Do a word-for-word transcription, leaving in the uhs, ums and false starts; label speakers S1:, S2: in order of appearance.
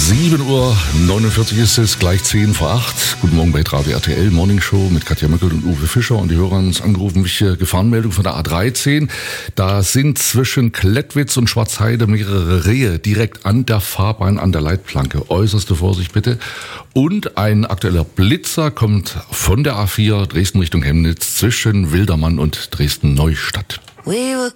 S1: sieben Uhr neunundvierzig ist es, gleich zehn vor acht. Guten Morgen bei Radio R T L, Morning Show mit Katja Möckel und Uwe Fischer. Und die Hörer haben uns angerufen, wichtige Gefahrenmeldung von der A dreizehn. Da sind zwischen Klettwitz und Schwarzheide mehrere Rehe direkt an der Fahrbahn, an der Leitplanke. Äußerste Vorsicht bitte. Und ein aktueller Blitzer kommt von der A vier Dresden Richtung Chemnitz zwischen Wildermann und Dresden-Neustadt.
S2: We were